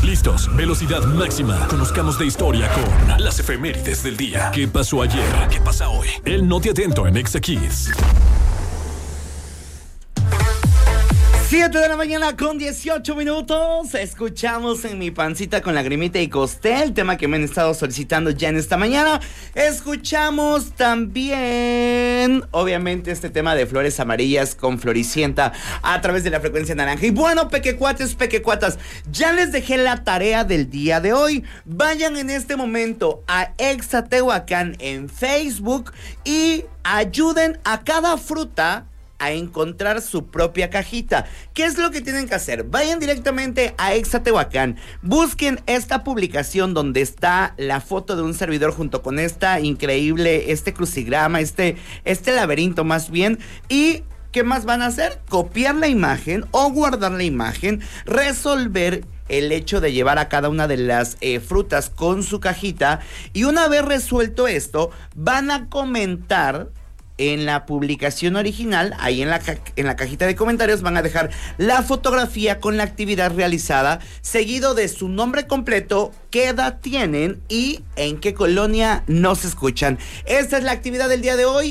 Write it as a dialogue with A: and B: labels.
A: listos, velocidad máxima. Conozcamos de historia con las efemérides del día. ¿Qué pasó ayer? ¿Qué pasa hoy? El Noti Atento en Exa Kids.
B: 7 de la mañana con 18 minutos. Escuchamos En mi pancita con Lagrimita y Costel, el tema que me han estado solicitando ya en esta mañana. Escuchamos también, obviamente, este tema de Flores Amarillas con Floricienta a través de la frecuencia naranja. Y bueno, pequecuates, pequecuatas, ya les dejé la tarea del día de hoy. Vayan en este momento a Exa Tehuacán en Facebook y ayuden a cada fruta a encontrar su propia cajita. ¿Qué es lo que tienen que hacer? Vayan directamente a Exa Tehuacán, busquen esta publicación donde está la foto de un servidor junto con esta increíble, crucigrama, este laberinto más bien, y ¿qué más van a hacer? Copiar la imagen o guardar la imagen, resolver el hecho de llevar a cada una de las frutas con su cajita, y una vez resuelto esto, van a comentar en la publicación original, ahí en la cajita de comentarios van a dejar la fotografía con la actividad realizada, seguido de su nombre completo, qué edad tienen y en qué colonia nos escuchan. Esta es la actividad del día de hoy.